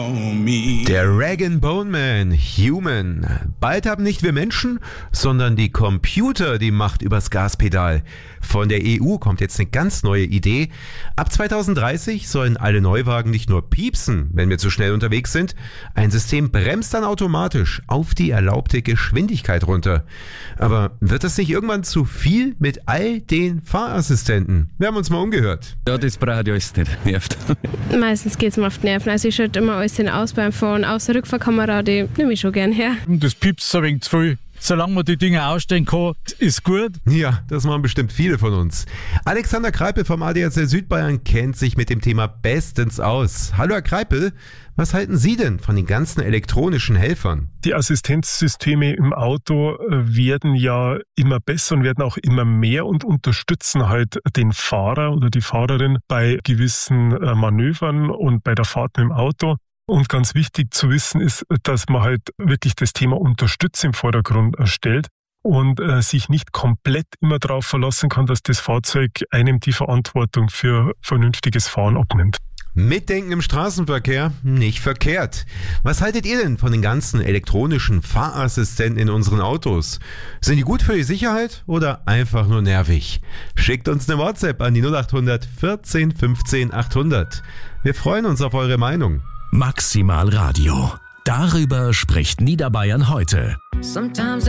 Der Rag & Bone Man, Human. Bald haben nicht wir Menschen, sondern die Computer die Macht übers Gaspedal. Von der EU kommt jetzt eine ganz neue Idee. Ab 2030 sollen alle Neuwagen nicht nur piepsen, wenn wir zu schnell unterwegs sind. Ein System bremst dann automatisch auf die erlaubte Geschwindigkeit runter. Aber wird das nicht irgendwann zu viel mit all den Fahrassistenten? Wir haben uns mal umgehört. Ja, das braucht ja alles nicht. Nervt. Meistens geht es mir auf die Nerven. Also ich schalte immer alles aus beim Fahren. Außer Rückfahrkamera, die nehme ich schon gern her. Das piepst ein wenig zu viel. Solange man die Dinge ausstellen kann, ist gut. Ja, das machen bestimmt viele von uns. Alexander Kreipel vom ADAC Südbayern kennt sich mit dem Thema bestens aus. Hallo Herr Kreipel, was halten Sie denn von den ganzen elektronischen Helfern? Die Assistenzsysteme im Auto werden ja immer besser und werden auch immer mehr und unterstützen halt den Fahrer oder die Fahrerin bei gewissen Manövern und bei der Fahrt mit dem Auto. Und ganz wichtig zu wissen ist, dass man halt wirklich das Thema Unterstützung im Vordergrund stellt und sich nicht komplett immer darauf verlassen kann, dass das Fahrzeug einem die Verantwortung für vernünftiges Fahren abnimmt. Mitdenken im Straßenverkehr? Nicht verkehrt. Was haltet ihr denn von den ganzen elektronischen Fahrassistenten in unseren Autos? Sind die gut für die Sicherheit oder einfach nur nervig? Schickt uns eine WhatsApp an die 0800 14 15 800. Wir freuen uns auf eure Meinung. Maximal Radio. Darüber spricht Niederbayern heute.